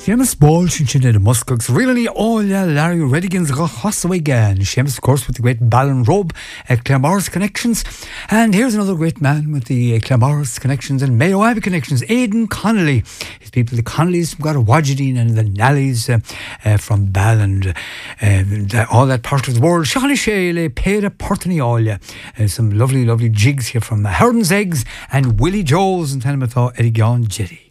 Seamus Ball Chinchin Muscox really all Larry Redigan's Hossaway again. Seamus, of course, with the great Ballon Robe at Claremorris Connections. And here's another great man with the Claremorris Connections and Mayo Abbey Connections, Aidan Connolly. His people, the Connollys from Gottawadgedine and the Nallys from Ball and all that part of the world. Shani Shale, Peda Portanialia. Some lovely, lovely jigs here from Howden's Eggs and Willie Joes and Tenemathaw Eddie Gone Jetty.